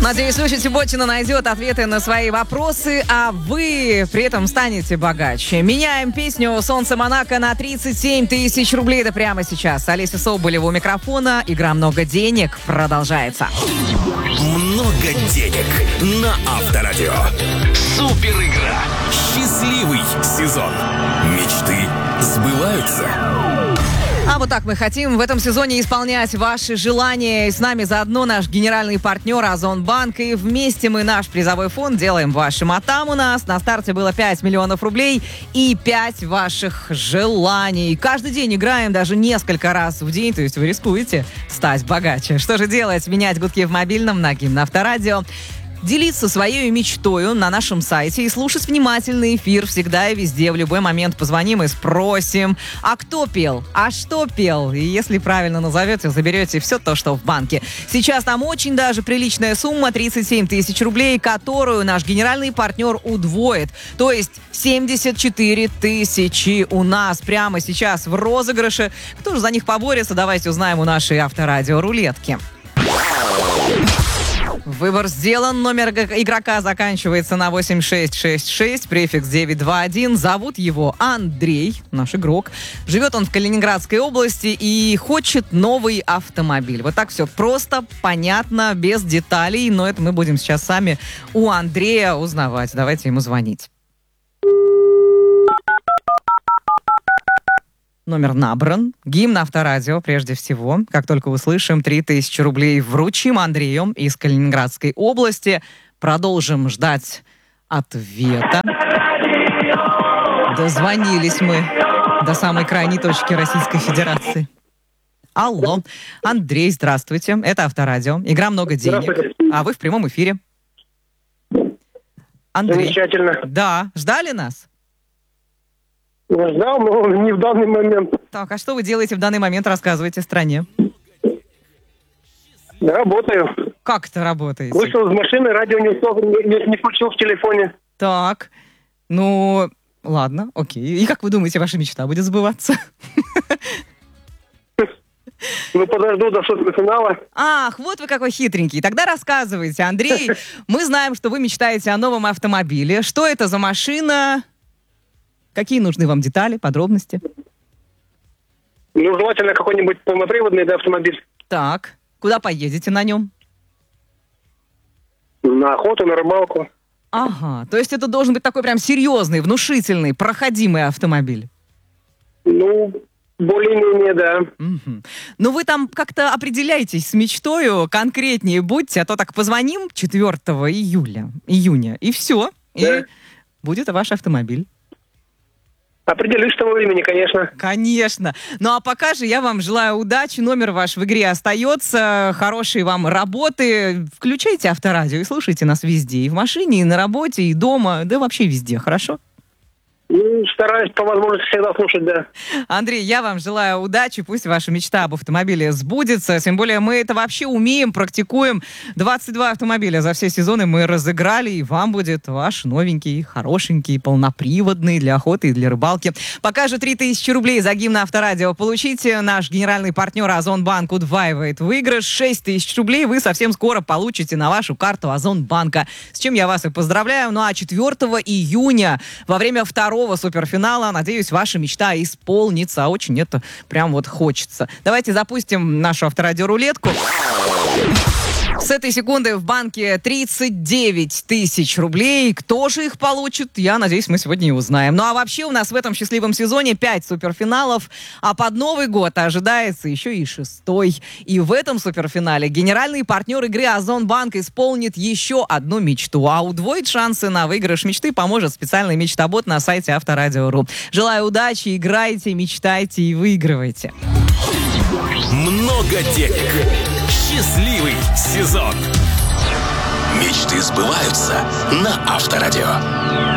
Надеюсь, Люся Чеботина найдет ответы на свои вопросы, а вы при этом станете богаче. Меняем песню «Солнце Монако» на 37 тысяч рублей. Это прямо сейчас. Олеся Соболева у микрофона. Игра «Много денег» продолжается. Много денег на Авторадио. Супер игра. Счастливый сезон. Мечты сбываются. А вот так мы хотим в этом сезоне исполнять ваши желания. И с нами заодно наш генеральный партнер Озонбанк. И вместе мы наш призовой фонд делаем вашим. А там у нас на старте было 5 миллионов рублей и 5 ваших желаний. Каждый день играем даже несколько раз в день. То есть вы рискуете стать богаче. Что же делать? Менять гудки в мобильном на Гимн Авторадио. Делиться своей мечтою на нашем сайте и слушать внимательный эфир всегда и везде. В любой момент позвоним и спросим, а кто пел, а что пел. И если правильно назовете, заберете все то, что в банке. Сейчас там очень даже приличная сумма, 37 тысяч рублей, которую наш генеральный партнер удвоит. То есть 74 тысячи у нас прямо сейчас в розыгрыше. Кто же за них поборется, давайте узнаем у нашей Авторадио рулетки. Выбор сделан. Номер игрока заканчивается на 8666, префикс 921. Зовут его Андрей, наш игрок. Живет он в Калининградской области и хочет новый автомобиль. Вот так все просто, понятно, без деталей. Но это мы будем сейчас сами у Андрея узнавать. Давайте ему звонить. Номер набран. Гимн Авторадио, прежде всего. Как только услышим, 3000 рублей вручим Андрею из Калининградской области. Продолжим ждать ответа. Дозвонились мы до самой крайней точки Российской Федерации. Алло. Андрей, здравствуйте. Это Авторадио. Игра «Много денег». А вы в прямом эфире. Андрей. Замечательно. Да. Ждали нас? Ждал, но не в данный момент. Так, а что вы делаете в данный момент? Рассказывайте стране. Работаю. Как это работаете? Вышел из машины, радио не включил в телефоне. Так, ну, ладно, окей. И как вы думаете, ваша мечта будет сбываться? Ну, подожду до суперфинала. Ах, вот вы какой хитренький. Тогда рассказывайте, Андрей. Мы знаем, что вы мечтаете о новом автомобиле. Что это за машина? Какие нужны вам детали, подробности? Ну, желательно какой-нибудь полноприводный автомобиль. Так, куда поедете на нем? На охоту, на рыбалку. Ага, то есть это должен быть такой прям серьезный, внушительный, проходимый автомобиль. Ну, более-менее, да. Угу. Ну, вы там как-то определяйтесь с мечтою, конкретнее будьте, а то так позвоним 4 июня, и все, да. И будет ваш автомобиль. Определюсь к тому времени, конечно. Конечно. Ну, а пока же я вам желаю удачи. Номер ваш в игре остается. Хорошей вам работы. Включайте Авторадио и слушайте нас везде. И в машине, и на работе, и дома. Да вообще везде. Хорошо? Ну, стараюсь по возможности всегда слушать, да. Андрей, я вам желаю удачи. Пусть ваша мечта об автомобиле сбудется. Тем более мы это вообще умеем, практикуем. 22 автомобиля за все сезоны мы разыграли. И вам будет ваш новенький, хорошенький, полноприводный для охоты и для рыбалки. Пока же 3000 рублей за гимн Авторадио получите. Наш генеральный партнер Озонбанк удваивает выигрыш. 6000 рублей вы совсем скоро получите на вашу карту Озонбанка. С чем я вас и поздравляю. Ну а 4 июня во время второго суперфинала, надеюсь, ваша мечта исполнится. Очень это прям вот хочется. Давайте запустим нашу Авторадио-рулетку. С этой секунды в банке 39 тысяч рублей. Кто же их получит? Я надеюсь, мы сегодня и узнаем. Ну а вообще у нас в этом счастливом сезоне 5 суперфиналов, а под Новый год ожидается еще и 6-й. И в этом суперфинале генеральный партнер игры Озонбанк исполнит еще одну мечту. А удвоить шансы на выигрыш мечты поможет специальный мечтобот на сайте Авторадио.ру. Желаю удачи, играйте, мечтайте и выигрывайте. Много денег. Счастливый сезон. Мечты сбываются на Авторадио.